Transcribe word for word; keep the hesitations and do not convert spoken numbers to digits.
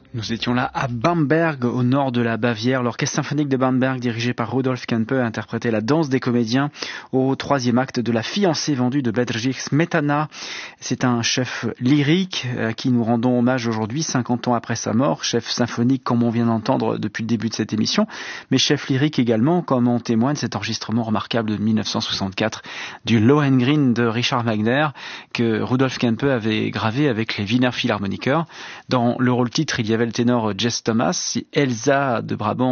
Nous étions là à Bamberg, au nord de la Bavière. L'orchestre symphonique de Bamberg, dirigé par Rudolf Kempe, a interprété la danse des comédiens au troisième acte de La fiancée vendue de Bedřich Smetana. C'est un chef lyrique à qui nous rendons hommage aujourd'hui, cinquante ans après sa mort. Chef symphonique, comme on vient d'entendre depuis le début de cette émission, mais chef lyrique également, comme en témoigne cet enregistrement remarquable de mille neuf cent soixante-quatre du Lohengrin de Richard Wagner, que Rudolf Kempe avait gravé avec les Wiener Philharmoniker. Dans le rôle titre, il y avait le ténor Jess Thomas, Elsa de Brabant